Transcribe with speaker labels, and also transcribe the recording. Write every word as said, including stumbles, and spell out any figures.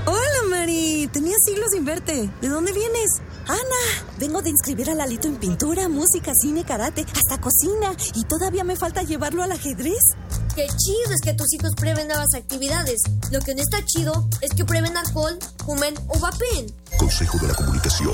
Speaker 1: Hola, Mari. Tenía siglos sin verte. ¿De dónde vienes?
Speaker 2: Ana, vengo de inscribir a Lalito en pintura, música, cine, karate, hasta cocina. Y todavía me falta llevarlo al ajedrez.
Speaker 3: Qué chido es que tus hijos prueben nuevas actividades. Lo que no está chido es que prueben alcohol, fumen o vapeen.
Speaker 4: Consejo de la Comunicación,